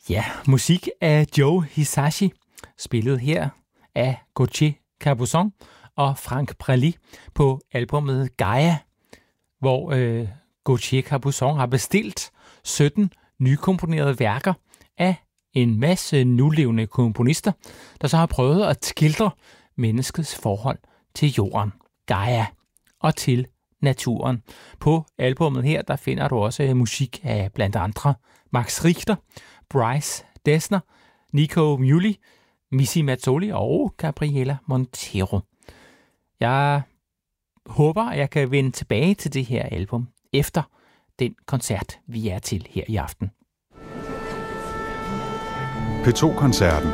Ja, musik af Joe Hisaishi, spillet her af Gauthier Capuçon og Franck Préli på albumet Gaia, hvor Gauthier Capuçon har bestilt 17 nykomponerede værker af en masse nulevende komponister, der så har prøvet at skildre menneskets forhold til jorden, Gaia, og til naturen. På albumet her, der finder du også musik af blandt andre Max Richter, Bryce Dessner, Nico Muhly, Missy Mazzoli og Gabriela Montero. Jeg håber, at jeg kan vende tilbage til det her album efter den koncert, vi er til her i aften. P2-koncerten.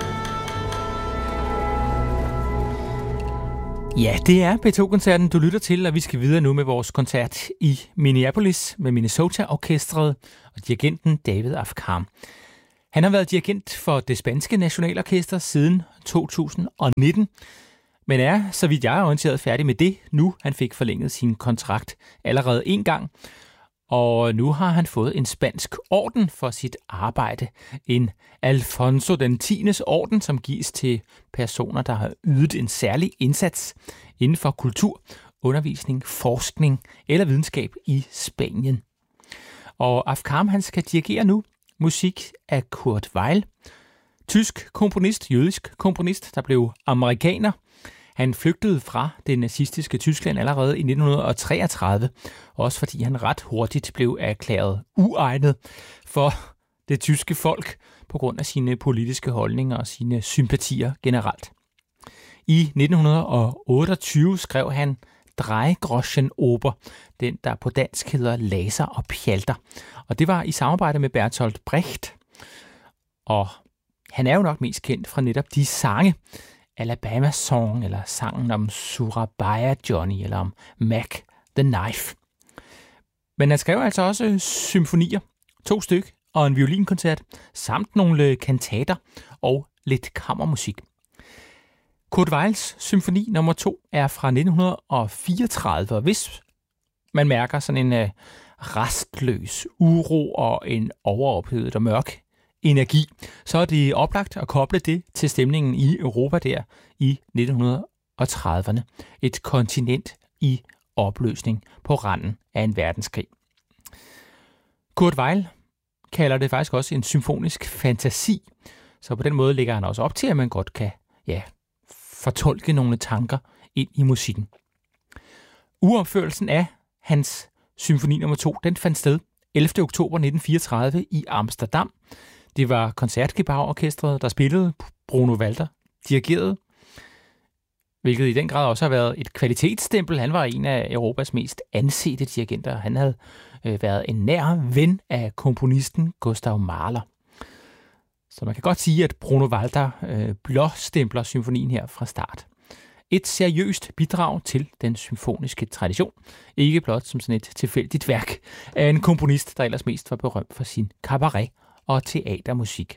Ja, det er P2-koncerten, du lytter til, og vi skal videre nu med vores koncert i Minneapolis med Minnesota-orkestret og dirigenten David Afkham. Han har været dirigent for det spanske nationalorkester siden 2019, men er, så vidt jeg er orienteret, færdig med det nu. Han fik forlænget sin kontrakt allerede en gang, og nu har han fået en spansk orden for sit arbejde. En Alfonso den 10. orden, som gives til personer, der har ydet en særlig indsats inden for kultur, undervisning, forskning eller videnskab i Spanien. Og Afkham, han skal dirigere nu musik af Kurt Weill, tysk komponist, jødisk komponist, der blev amerikaner. Han flygtede fra det nazistiske Tyskland allerede i 1933, også fordi han ret hurtigt blev erklæret uegnet for det tyske folk på grund af sine politiske holdninger og sine sympatier generelt. I 1928 skrev han Dreigroschenoper, den der på dansk hedder Laser og Pjalter. Og det var i samarbejde med Bertolt Brecht. Og han er jo nok mest kendt fra netop de sange, Alabama Song, eller sangen om Surabaya Johnny, eller om Mac the Knife. Men han skrev altså også symfonier, 2 styk, og en violinkoncert, samt nogle kantater og lidt kammermusik. Kurt Weills symfoni nummer 2 er fra 1934, og hvis man mærker sådan en rastløs uro og en overophedet og mørk energi, så er det oplagt at koble det til stemningen i Europa der i 1930'erne. Et kontinent i opløsning på randen af en verdenskrig. Kurt Weill kalder det faktisk også en symfonisk fantasi, så på den måde lægger han også op til, at man godt kan fortolke nogle tanker ind i musikken. Uopførelsen af hans symfoni nummer 2, den fandt sted 11. oktober 1934 i Amsterdam. Det var Concertgebouw-orkestret, der spillede. Bruno Walter dirigerede, hvilket i den grad også har været et kvalitetsstempel. Han var en af Europas mest ansete dirigenter. Han havde været en nær ven af komponisten Gustav Mahler. Så man kan godt sige, at Bruno Walter blåstempler symfonien her fra start. Et seriøst bidrag til den symfoniske tradition. Ikke blot som sådan et tilfældigt værk af en komponist, der ellers mest var berømt for sin cabaret og teatermusik.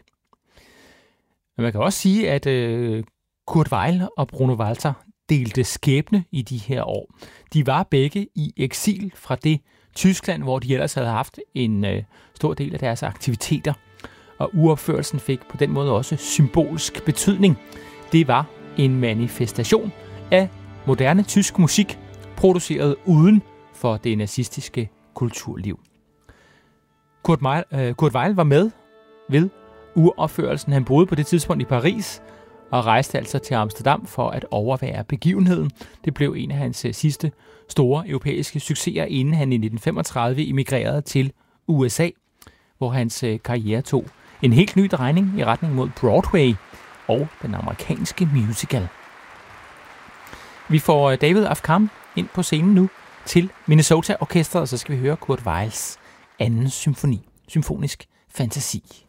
Men man kan også sige, at Kurt Weill og Bruno Walter delte skæbne i de her år. De var begge i eksil fra det Tyskland, hvor de ellers havde haft en stor del af deres aktiviteter. Og uopførelsen fik på den måde også symbolsk betydning. Det var en manifestation af moderne tysk musik, produceret uden for det nazistiske kulturliv. Kurt Weill var med ved uropførelsen. Han boede på det tidspunkt i Paris og rejste altså til Amsterdam for at overvære begivenheden. Det blev en af hans sidste store europæiske succeser, inden han i 1935 emigrerede til USA, hvor hans karriere tog en helt ny drejning i retning mod Broadway og den amerikanske musical. Vi får David Afkham ind på scenen nu til Minnesota-orkestret, og så skal vi høre Kurt Weills anden symfoni, symfonisk fantasi.